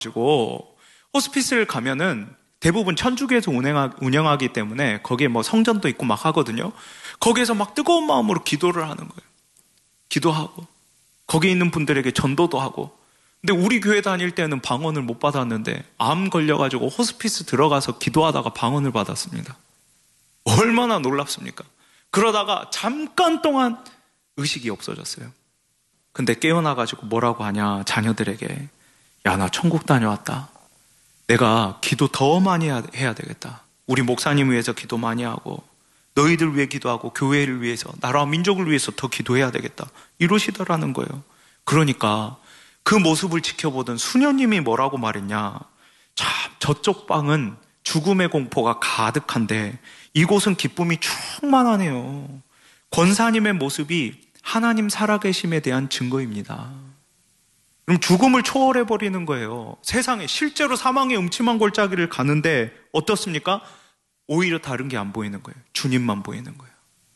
가지고 호스피스를 가면은 대부분 천주교에서 운영하기 때문에 거기에 뭐 성전도 있고 막 하거든요. 거기에서 막 뜨거운 마음으로 기도를 하는 거예요. 기도하고 거기 있는 분들에게 전도도 하고. 근데 우리 교회 다닐 때는 방언을 못 받았는데 암 걸려가지고 호스피스 들어가서 기도하다가 방언을 받았습니다. 얼마나 놀랍습니까? 그러다가 잠깐 동안 의식이 없어졌어요. 근데 깨어나가지고 뭐라고 하냐, 자녀들에게. 야, 나 천국 다녀왔다. 내가 기도 더 많이 해야 되겠다. 우리 목사님 위해서 기도 많이 하고 너희들 위해 기도하고 교회를 위해서, 나라와 민족을 위해서 더 기도해야 되겠다. 이러시더라는 거예요. 그러니까 그 모습을 지켜보던 수녀님이 뭐라고 말했냐. 참, 저쪽 방은 죽음의 공포가 가득한데 이곳은 기쁨이 충만하네요. 권사님의 모습이 하나님 살아계심에 대한 증거입니다. 그럼 죽음을 초월해버리는 거예요. 세상에 실제로 사망의 음침한 골짜기를 가는데 어떻습니까? 오히려 다른 게 안 보이는 거예요. 주님만 보이는 거예요.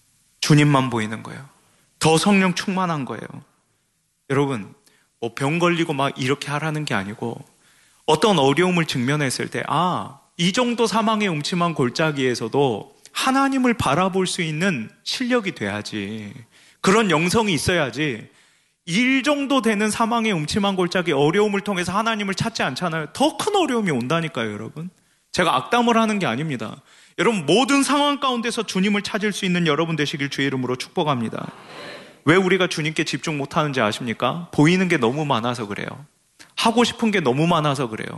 주님만 보이는 거예요. 더 성령 충만한 거예요. 여러분, 뭐 병 걸리고 막 이렇게 하라는 게 아니고 어떤 어려움을 직면했을 때, 이 정도 사망의 음침한 골짜기에서도 하나님을 바라볼 수 있는 실력이 돼야지. 그런 영성이 있어야지. 일 정도 되는 사망의 음침한 골짜기 어려움을 통해서 하나님을 찾지 않잖아요. 더 큰 어려움이 온다니까요, 여러분. 제가 악담을 하는 게 아닙니다. 여러분, 모든 상황 가운데서 주님을 찾을 수 있는 여러분 되시길 주의 이름으로 축복합니다. 왜 우리가 주님께 집중 못하는지 아십니까? 보이는 게 너무 많아서 그래요. 하고 싶은 게 너무 많아서 그래요.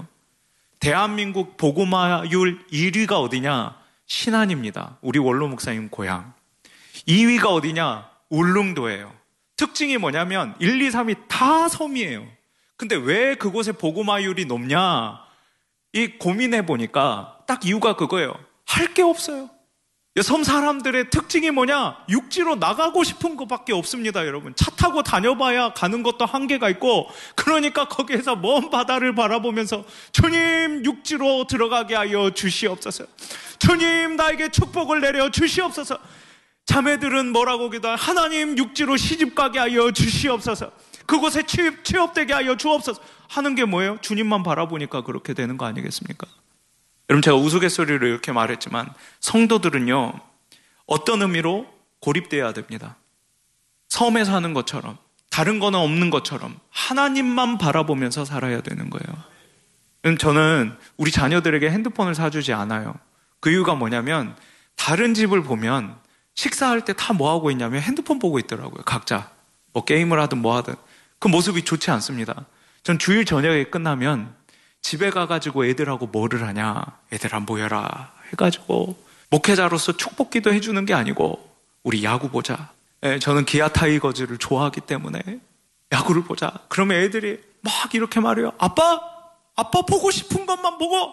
대한민국 복음화율 1위가 어디냐? 신안입니다. 우리 원로 목사님 고향. 2위가 어디냐? 울릉도예요. 특징이 뭐냐면 1, 2, 3이 다 섬이에요. 근데 왜 그곳의 복음화율이 높냐? 이 고민해 보니까 딱 이유가 그거예요. 할 게 없어요. 섬 사람들의 특징이 뭐냐? 육지로 나가고 싶은 것밖에 없습니다, 여러분. 차 타고 다녀봐야 가는 것도 한계가 있고, 그러니까 거기에서 먼 바다를 바라보면서 주님, 육지로 들어가게 하여 주시옵소서. 주님, 나에게 축복을 내려 주시옵소서. 자매들은 뭐라고 기도하냐? 하나님, 육지로 시집가게 하여 주시옵소서. 그곳에 취업되게 하여 주옵소서. 하는 게 뭐예요? 주님만 바라보니까 그렇게 되는 거 아니겠습니까? 여러분, 제가 우스갯소리로 이렇게 말했지만 성도들은요, 어떤 의미로 고립되어야 됩니다. 섬에 사는 것처럼, 다른 거는 없는 것처럼 하나님만 바라보면서 살아야 되는 거예요. 저는 우리 자녀들에게 핸드폰을 사주지 않아요. 그 이유가 뭐냐면 다른 집을 보면 식사할 때 다 뭐 하고 있냐면 핸드폰 보고 있더라고요. 각자 뭐 게임을 하든 뭐 하든. 그 모습이 좋지 않습니다. 전 주일 저녁에 끝나면 집에 가가지고 애들하고 뭐를 하냐, 애들아 모여라 해가지고 목회자로서 축복기도 해주는 게 아니고 우리 야구 보자. 저는 기아 타이거즈를 좋아하기 때문에 야구를 보자. 그러면 애들이 막 이렇게 말해요. 아빠 보고 싶은 것만 보고.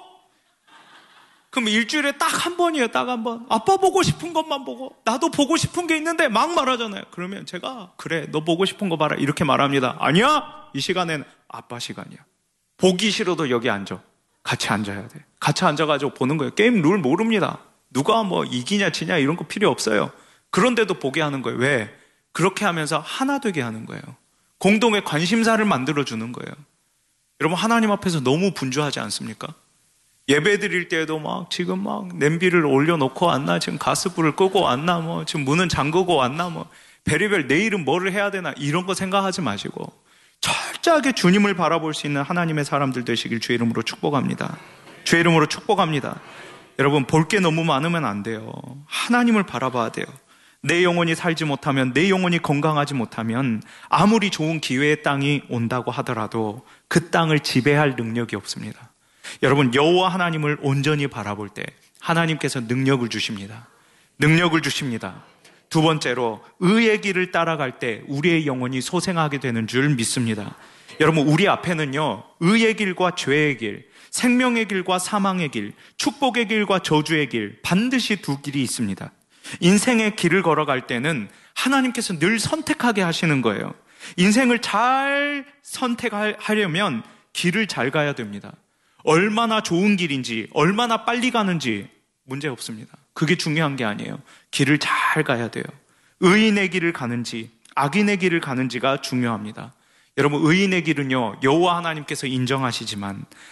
그럼 일주일에 딱 한 번이에요. 딱 한 번. 아빠 보고 싶은 것만 보고. 나도 보고 싶은 게 있는데 막 말하잖아요. 그러면 제가 그래, 너 보고 싶은 거 봐라 이렇게 말합니다. 아니야, 이 시간에는 아빠 시간이야. 보기 싫어도 여기 앉아. 같이 앉아야 돼. 같이 앉아가지고 보는 거예요. 게임 룰 모릅니다. 누가 뭐 이기냐 지냐 이런 거 필요 없어요. 그런데도 보게 하는 거예요. 왜? 그렇게 하면서 하나 되게 하는 거예요. 공동의 관심사를 만들어주는 거예요. 여러분, 하나님 앞에서 너무 분주하지 않습니까? 예배 드릴 때에도 막 지금 막 냄비를 올려놓고 왔나, 지금 가스불을 끄고 왔나, 뭐 지금 문은 잠그고 왔나, 뭐 별의별 내일은 뭐를 해야 되나 이런 거 생각하지 마시고 철저하게 주님을 바라볼 수 있는 하나님의 사람들 되시길 주의 이름으로 축복합니다. 주의 이름으로 축복합니다. 여러분, 볼 게 너무 많으면 안 돼요. 하나님을 바라봐야 돼요. 내 영혼이 살지 못하면, 내 영혼이 건강하지 못하면 아무리 좋은 기회의 땅이 온다고 하더라도 그 땅을 지배할 능력이 없습니다. 여러분, 여호와 하나님을 온전히 바라볼 때 하나님께서 능력을 주십니다. 능력을 주십니다. 두 번째로, 의의 길을 따라갈 때 우리의 영혼이 소생하게 되는 줄 믿습니다. 여러분, 우리 앞에는요, 의의 길과 죄의 길, 생명의 길과 사망의 길, 축복의 길과 저주의 길, 반드시 두 길이 있습니다. 인생의 길을 걸어갈 때는 하나님께서 늘 선택하게 하시는 거예요. 인생을 잘 선택하려면 길을 잘 가야 됩니다. 얼마나 좋은 길인지, 얼마나 빨리 가는지 문제 없습니다. 그게 중요한 게 아니에요. 길을 잘 가야 돼요. 의인의 길을 가는지 악인의 길을 가는지가 중요합니다. 여러분, 의인의 길은요, 여호와 하나님께서 인정하시지만